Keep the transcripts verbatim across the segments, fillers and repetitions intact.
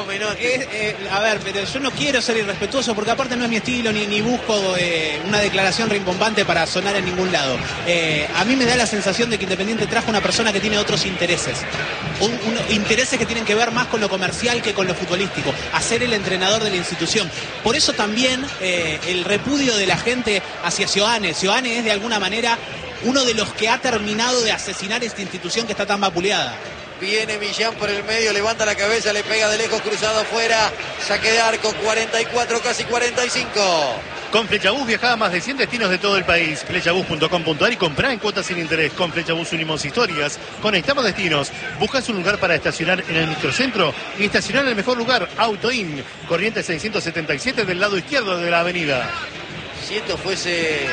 Es, eh, a ver, pero yo no quiero ser irrespetuoso porque aparte no es mi estilo ni, ni busco eh, una declaración rimbombante para sonar en ningún lado. Eh, a mí me da la sensación de que Independiente trajo una persona que tiene otros intereses. Un, un, intereses que tienen que ver más con lo comercial que con lo futbolístico. A ser el entrenador de la institución. Por eso también eh, el repudio de la gente hacia Seoane. Seoane es de alguna manera uno de los que ha terminado de asesinar esta institución que está tan vapuleada. Viene Millán por el medio, levanta la cabeza, le pega de lejos, cruzado afuera, saque de arco, cuarenta y cuatro, casi cuarenta y cinco. Con Flechabús viaja a más de cien destinos de todo el país. Flechabús punto com punto a r y comprá en cuotas sin interés. Con Flechabús unimos historias, conectamos destinos. Buscas un lugar para estacionar en el microcentro y estacionar en el mejor lugar, Autoin, Corrientes seiscientos setenta y siete del lado izquierdo de la avenida. Si esto fuese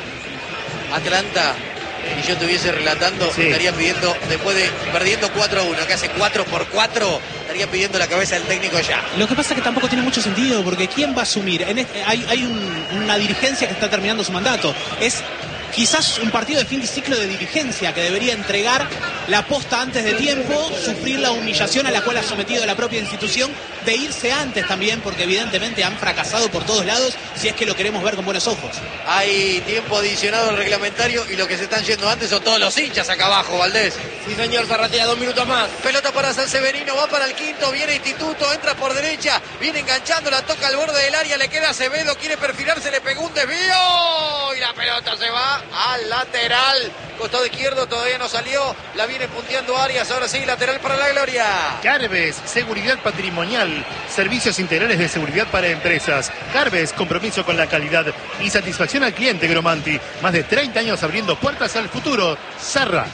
Atlanta y yo estuviese relatando, sí, estaría pidiendo, después de perdiendo cuatro a uno, que hace cuatro por cuatro, estaría pidiendo la cabeza del técnico ya. Lo que pasa es que tampoco tiene mucho sentido, porque ¿quién va a asumir? En este, hay hay un, una dirigencia que está terminando su mandato. Es quizás un partido de fin de ciclo de dirigencia que debería entregar la posta antes de tiempo, sufrir la humillación a la cual ha sometido la propia institución, de irse antes también, porque evidentemente han fracasado por todos lados, si es que lo queremos ver con buenos ojos. Hay tiempo adicionado al reglamentario y los que se están yendo antes son todos los hinchas acá abajo, Valdés. Sí, señor, Zarratea, dos minutos más. Pelota para San Severino, va para el quinto, viene Instituto, entra por derecha, viene enganchando, la toca al borde del área, le queda Acevedo, quiere perfilarse, le pegó un desvío y la pelota se va al lateral. Costado izquierdo todavía no salió, la viene punteando Arias, ahora sí, lateral para la gloria. Carves, seguridad patrimonial, servicios integrales de seguridad para empresas. Carves, compromiso con la calidad y satisfacción al cliente. Gromanti, más de treinta años abriendo puertas al futuro. Zarra.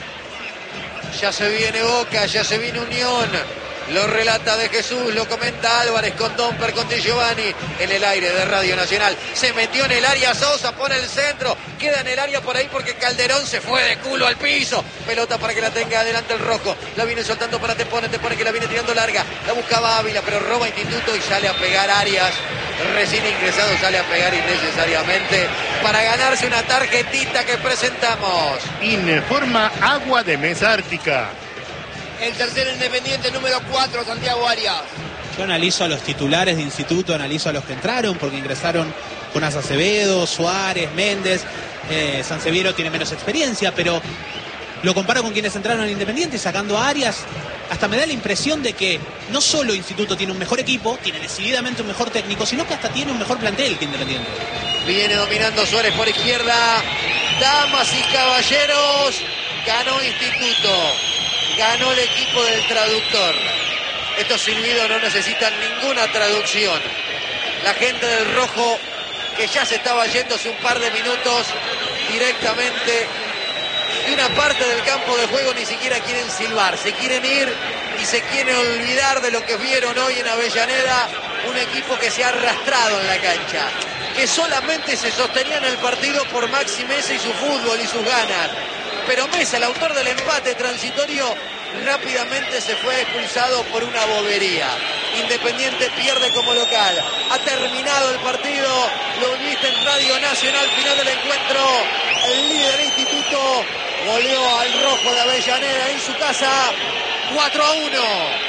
Ya se viene Boca, ya se viene Unión. Lo relata De Jesús, lo comenta Álvarez con Domper, con Di Giovanni en el aire de Radio Nacional. Se metió en el área Sosa, pone el centro, queda en el área por ahí porque Calderón se fue de culo al piso. Pelota para que la tenga adelante el rojo. La viene soltando para Tepone, Tepone que la viene tirando larga. La buscaba Ávila, pero roba Instituto y sale a pegar Arias. Recién ingresado sale a pegar innecesariamente para ganarse una tarjetita que presentamos. Informa Agua de Mesa Ártica. El tercer Independiente, número cuatro, Santiago Arias. Yo analizo a los titulares de Instituto, analizo a los que entraron, porque ingresaron Jonas Acevedo, Suárez, Méndez. Eh, Sanseviero tiene menos experiencia, pero lo comparo con quienes entraron en Independiente, sacando a Arias. Hasta me da la impresión de que no solo Instituto tiene un mejor equipo, tiene decididamente un mejor técnico, sino que hasta tiene un mejor plantel que Independiente. Viene dominando Suárez por izquierda. Damas y caballeros, ganó Instituto. Ganó el equipo del traductor. Estos silbidos no necesitan ninguna traducción. La gente del rojo, que ya se estaba yendo hace un par de minutos, directamente de una parte del campo de juego ni siquiera quieren silbar. Se quieren ir y se quieren olvidar de lo que vieron hoy en Avellaneda. Un equipo que se ha arrastrado en la cancha, que solamente se sostenía en el partido por Maxi Mesa y su fútbol y sus ganas. Pero Mesa, el autor del empate transitorio, rápidamente se fue expulsado por una bobería. Independiente pierde como local. Ha terminado el partido. Lo viste en Radio Nacional, final del encuentro. El líder Instituto goleó al rojo de Avellaneda en su casa cuatro a uno.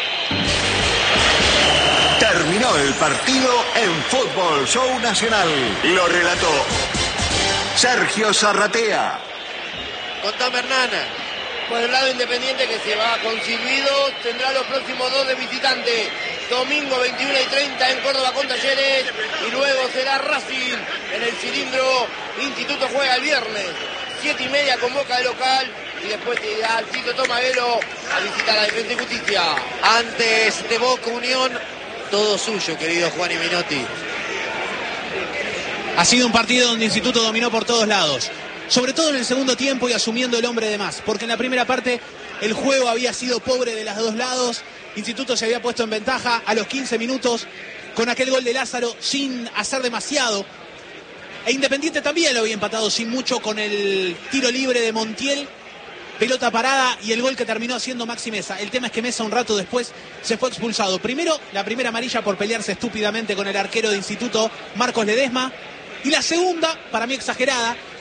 Terminó el partido en Fútbol Show Nacional. Lo relató Sergio Zarratea. Contame, Hernán. Por el lado Independiente, que se va con silbidos, tendrá los próximos dos de visitante. Domingo veintiuno y treinta en Córdoba con Talleres. Y luego será Racing en el cilindro. Instituto juega el viernes. Siete y media con Boca de local. Y después irá al Tito Tomaguelo a visitar a Defensa y Justicia. Antes de Boca Unión, todo suyo, querido Juan y Minotti. Ha sido un partido donde Instituto dominó por todos lados. Sobre todo en el segundo tiempo y asumiendo el hombre de más. Porque en la primera parte el juego había sido pobre de los dos lados. Instituto se había puesto en ventaja a los quince minutos con aquel gol de Lázaro sin hacer demasiado. E Independiente también lo había empatado sin mucho con el tiro libre de Montiel. Pelota parada y el gol que terminó haciendo Maxi Mesa. El tema es que Mesa un rato después se fue expulsado. Primero, la primera amarilla por pelearse estúpidamente con el arquero de Instituto, Marcos Ledesma. Y la segunda, para mí exagerada,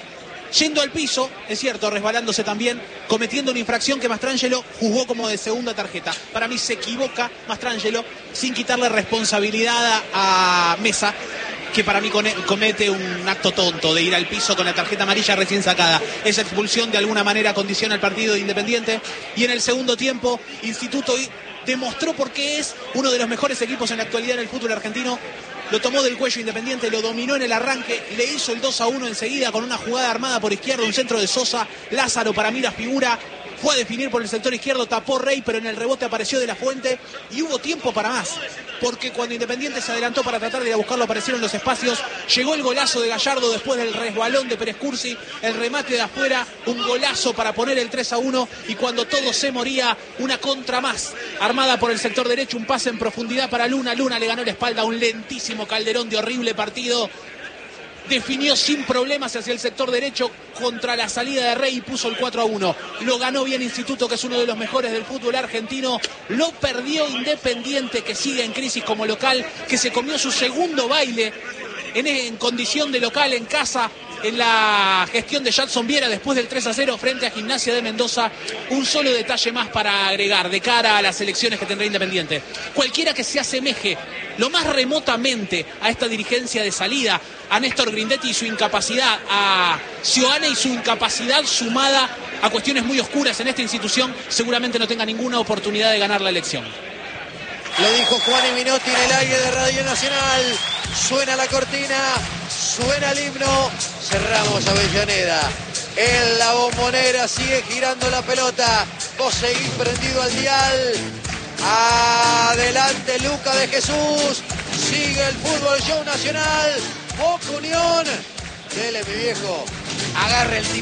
yendo al piso, es cierto, resbalándose también, cometiendo una infracción que Mastrangelo juzgó como de segunda tarjeta. Para mí se equivoca Mastrangelo sin quitarle responsabilidad a Mesa, que para mí comete un acto tonto de ir al piso con la tarjeta amarilla recién sacada. Esa expulsión de alguna manera condiciona el partido de Independiente. Y en el segundo tiempo, Instituto demostró por qué es uno de los mejores equipos en la actualidad en el fútbol argentino. Lo tomó del cuello Independiente, lo dominó en el arranque, le hizo el dos a uno enseguida con una jugada armada por izquierda, un centro de Sosa. Lázaro, para mí la figura, fue a definir por el sector izquierdo, tapó Rey, pero en el rebote apareció De la Fuente y hubo tiempo para más, porque cuando Independiente se adelantó para tratar de ir a buscarlo, aparecieron los espacios, llegó el golazo de Gallardo después del resbalón de Pérez Cursi, el remate de afuera, un golazo para poner el tres a uno, y cuando todo se moría, una contra más, armada por el sector derecho, un pase en profundidad para Luna. Luna le ganó la espalda a un lentísimo Calderón de horrible partido. Definió sin problemas hacia el sector derecho contra la salida de Rey y puso el cuatro a uno. Lo ganó bien Instituto, que es uno de los mejores del fútbol argentino. Lo perdió Independiente, que sigue en crisis como local, que se comió su segundo baile en, en condición de local en casa en la gestión de Jadson Viera después del tres a cero frente a Gimnasia de Mendoza. Un solo detalle más para agregar de cara a las elecciones que tendrá Independiente. Cualquiera que se asemeje lo más remotamente a esta dirigencia de salida, a Néstor Grindetti y su incapacidad, a Sioane y su incapacidad sumada a cuestiones muy oscuras en esta institución, seguramente no tenga ninguna oportunidad de ganar la elección. Lo dijo Juan y Minotti en el aire de Radio Nacional. Suena la cortina, suena el himno. Cerramos Avellaneda. En la Bombonera sigue girando la pelota. Vos seguís prendido al dial. Adelante Luca de Jesús. Sigue el Fútbol Show Nacional. Boca Unión. Dele, mi viejo. Agarre el